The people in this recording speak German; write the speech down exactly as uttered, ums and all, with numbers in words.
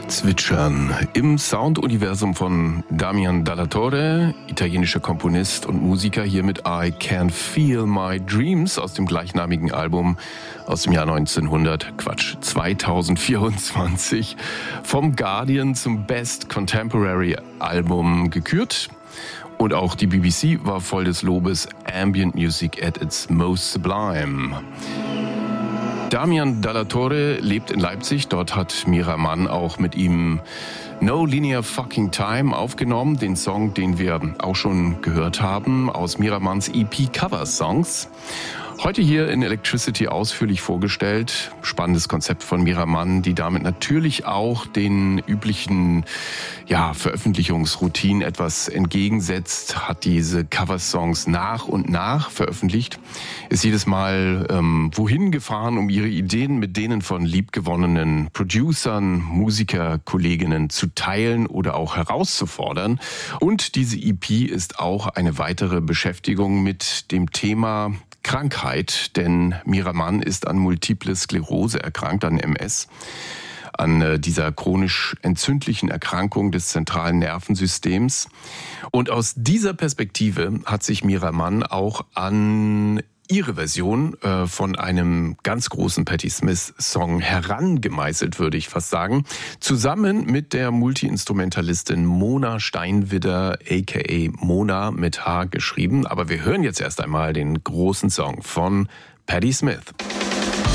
Zwitschern im Sounduniversum von Damian Dalla Torre, italienischer Komponist und Musiker, hier mit I Can Feel My Dreams aus dem gleichnamigen Album aus dem Jahr neunzehnhundert, Quatsch, zweitausendvierundzwanzig, vom Guardian zum Best Contemporary Album gekürt. Und auch die B B C war voll des Lobes, Ambient Music at its most sublime. Damian Dalla Torre lebt in Leipzig. Dort hat Mira Mann auch mit ihm No Linear Fucking Time aufgenommen. Den Song, den wir auch schon gehört haben aus Mira Manns E P Cover Songs. Heute hier in Electricity ausführlich vorgestellt. Spannendes Konzept von Mira Mann, die damit natürlich auch den üblichen ja, Veröffentlichungsroutinen etwas entgegensetzt, hat diese Coversongs nach und nach veröffentlicht, ist jedes Mal ähm, wohin gefahren, um ihre Ideen mit denen von liebgewonnenen Producern, Musiker, Kolleginnen zu teilen oder auch herauszufordern. Und diese E P ist auch eine weitere Beschäftigung mit dem Thema Krankheit, denn Mira Mann ist an Multiple Sklerose erkrankt, an M S, an dieser chronisch entzündlichen Erkrankung des zentralen Nervensystems. Und aus dieser Perspektive hat sich Mira Mann auch an ihre Version äh, von einem ganz großen Patti Smith-Song herangemeißelt, würde ich fast sagen, zusammen mit der Multi-Instrumentalistin Mona Steinwidder, aka Mona mit H geschrieben. Aber wir hören jetzt erst einmal den großen Song von Patti Smith.